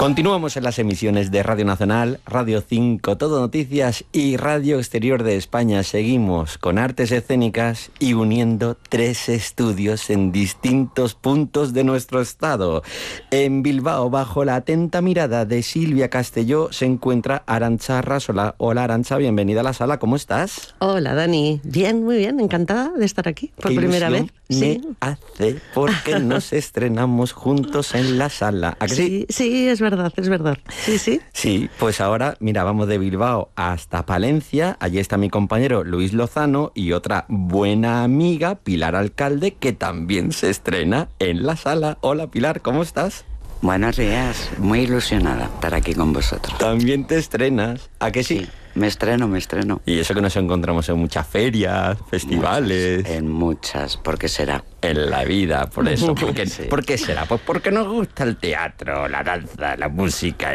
Continuamos en las emisiones de Radio Nacional, Radio 5, Todo Noticias y Radio Exterior de España. Seguimos con artes escénicas y uniendo 3 estudios en distintos puntos de nuestro estado. En Bilbao, bajo la atenta mirada de Silvia Castelló, se encuentra Arantxa Arrasola. Hola Arantxa, bienvenida a la sala, ¿cómo estás? Hola Dani, bien, muy bien, encantada de estar aquí por primera vez. Me hace porque nos estrenamos juntos en la sala. ¿A que sí? Sí, es verdad. Sí. Sí, pues ahora, mira, vamos de Bilbao hasta Palencia. Allí está mi compañero Luis Lozano y otra buena amiga, Pilar Alcalde, que también se estrena en la sala. Hola Pilar, ¿cómo estás? Buenos días, muy ilusionada estar aquí con vosotros. También te estrenas, ¿a que sí? Me estreno. Y eso que nos encontramos en muchas ferias, festivales. En muchas, ¿por qué será? En la vida, por eso. Sí. ¿Por qué será? Pues porque nos gusta el teatro, la danza, la música,